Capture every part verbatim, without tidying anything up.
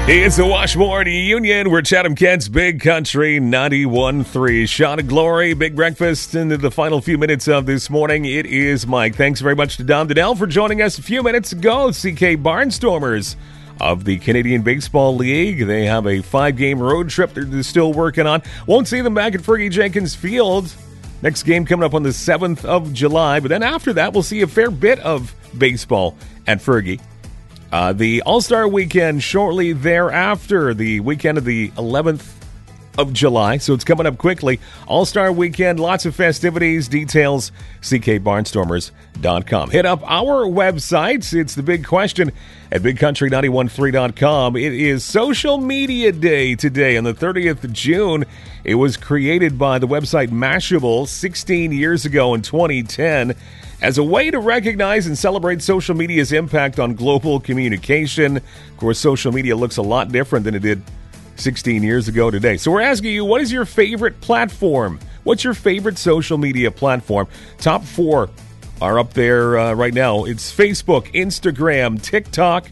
It's the Washmore Union. We're Chatham Kent's Big Country ninety-one point three. Shot of Glory, Big Breakfast into the final few minutes of this morning. It is Mike. Thanks very much to Dom Donnell for joining us a few minutes ago. C K Barnstormers of the Canadian Baseball League. They have a five-game road trip they're still working on. Won't see them back at Fergie Jenkins Field. Next game coming up on the seventh of July. But then after that, we'll see a fair bit of baseball at Fergie. Uh, the All-Star Weekend shortly thereafter, the weekend of the eleventh of July, so it's coming up quickly. All-Star Weekend, lots of festivities, details, c k barnstormers dot com. Hit up our websites. It's the big question at big country nine one three dot com. It is Social Media Day today on the thirtieth of June. It was created by the website Mashable sixteen years ago in twenty ten. As a way to recognize and celebrate social media's impact on global communication. Of course, social media looks a lot different than it did sixteen years ago today. So we're asking you, what is your favorite platform? What's your favorite social media platform? Top four are up there uh, right now. It's Facebook, Instagram, TikTok,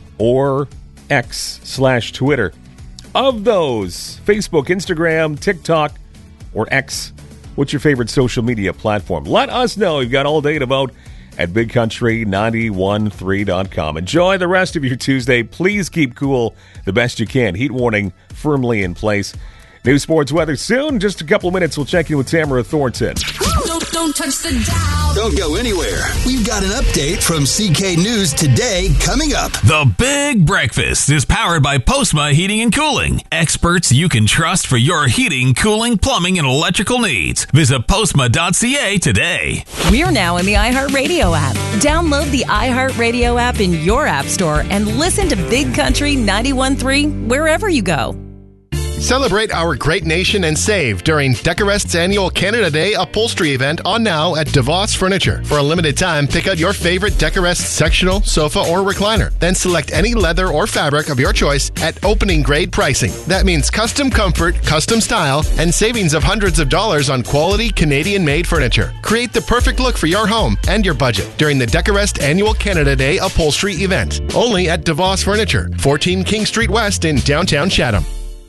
or X slash Twitter. Of those, Facebook, Instagram, TikTok, or X, what's your favorite social media platform? Let us know. You've got all day to vote at big country nine one three dot com. Enjoy the rest of your Tuesday. Please keep cool the best you can. Heat warning firmly in place. New sports weather soon. Just a couple minutes, we'll check in with Tamara Thornton. Don't, don't touch the dial. Don't go anywhere. We've got an update from C K News Today coming up. The Big Breakfast is powered by Postma Heating and Cooling. Experts you can trust for your heating, cooling, plumbing, and electrical needs. Visit postma dot c a today. We're now in the iHeartRadio app. Download the iHeartRadio app in your app store and listen to Big Country ninety-one point three wherever you go. Celebrate our great nation and save during Decorest's annual Canada Day upholstery event on now at DeVos Furniture. For a limited time, pick out your favorite Decorest sectional, sofa, or recliner. Then select any leather or fabric of your choice at opening grade pricing. That means custom comfort, custom style, and savings of hundreds of dollars on quality Canadian-made furniture. Create the perfect look for your home and your budget during the Decorest annual Canada Day upholstery event. Only at DeVos Furniture, fourteen King Street West in downtown Chatham.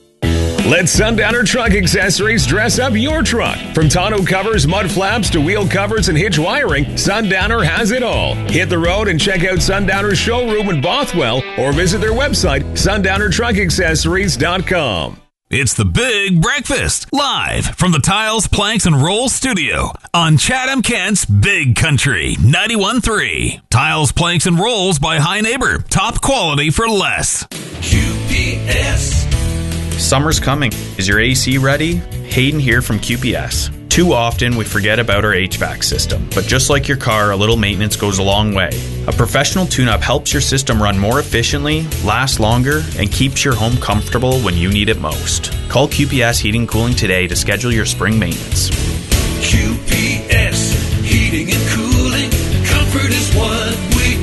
Let Sundowner Truck Accessories dress up your truck. From tonneau covers, mud flaps, to wheel covers and hitch wiring, Sundowner has it all. Hit the road and check out Sundowner's showroom in Bothwell or visit their website, sundowner truck accessories dot com. It's the Big Breakfast, live from the Tiles, Planks, and Rolls studio on Chatham Kent's Big Country ninety-one point three. Tiles, Planks, and Rolls by High Neighbor. Top quality for less. Q P S. Summer's coming. Is your A C ready? Hayden here from Q P S. Too often we forget about our H V A C system, but just like your car, a little maintenance goes a long way. A professional tune-up helps your system run more efficiently, last longer, and keeps your home comfortable when you need it most. Call Q P S Heating and Cooling today to schedule your spring maintenance. Q P S Heating and Cooling. Comfort is what we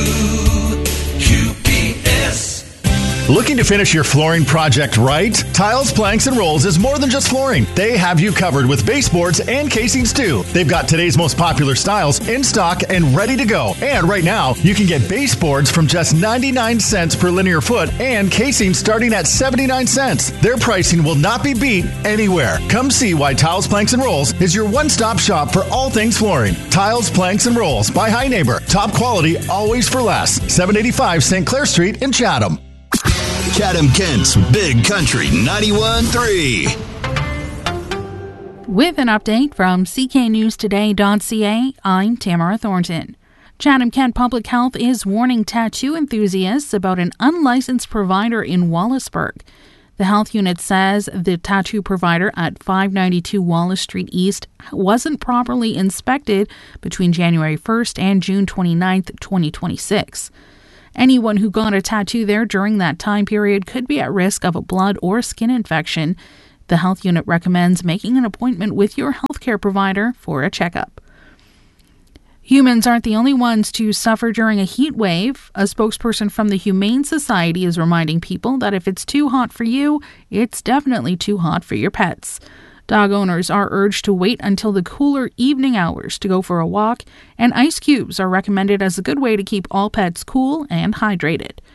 do. Q P S. Looking to finish your flooring project right? Tiles, Planks, and Rolls is more than just flooring. They have you covered with baseboards and casings too. They've got today's most popular styles in stock and ready to go. And right now, you can get baseboards from just ninety-nine cents per linear foot and casings starting at seventy-nine cents. Their pricing will not be beat anywhere. Come see why Tiles, Planks, and Rolls is your one-stop shop for all things flooring. Tiles, Planks, and Rolls by High Neighbor. Top quality, always for less. seven eighty-five Saint Clair Street in Chatham. Chatham Kent's Big Country ninety-one point three. With an update from c k news today dot c a, I'm Tamara Thornton. Chatham Kent Public Health is warning tattoo enthusiasts about an unlicensed provider in Wallaceburg. The health unit says the tattoo provider at five ninety-two Wallace Street East wasn't properly inspected between January first and June twenty-ninth, twenty twenty-six. Anyone who got a tattoo there during that time period could be at risk of a blood or skin infection. The health unit recommends making an appointment with your healthcare provider for a checkup. Humans aren't the only ones to suffer during a heat wave. A spokesperson from the Humane Society is reminding people that if it's too hot for you, it's definitely too hot for your pets. Dog owners are urged to wait until the cooler evening hours to go for a walk, and ice cubes are recommended as a good way to keep all pets cool and hydrated.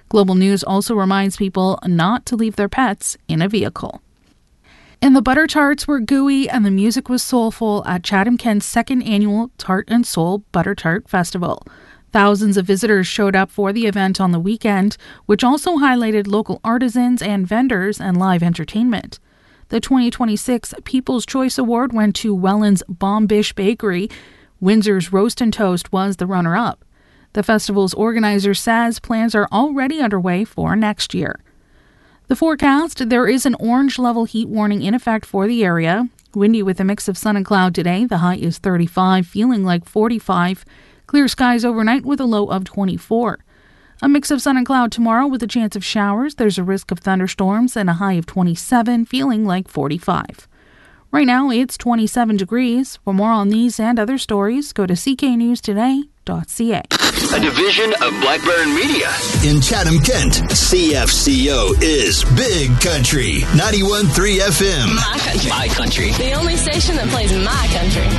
Global News also reminds people not to leave their pets in a vehicle. And the butter tarts were gooey and the music was soulful at Chatham-Kent's second annual Tart and Soul Butter Tart Festival. Thousands of visitors showed up for the event on the weekend, which also highlighted local artisans and vendors and live entertainment. The twenty twenty-six People's Choice Award went to Welland's Bombish Bakery. Windsor's Roast and Toast was the runner-up. The festival's organizer says plans are already underway for next year. The forecast, there is an orange level heat warning in effect for the area. Windy with a mix of sun and cloud today. The high is thirty-five, feeling like forty-five. Clear skies overnight with a low of twenty-four. A mix of sun and cloud tomorrow with a chance of showers. There's a risk of thunderstorms and a high of twenty-seven, feeling like forty-five. Right now, it's twenty-seven degrees. For more on these and other stories, go to c k news today dot c a. A division of Blackburn Media. In Chatham-Kent, C F C O is Big Country, ninety-one point three F M. My country. My country. The only station that plays my country.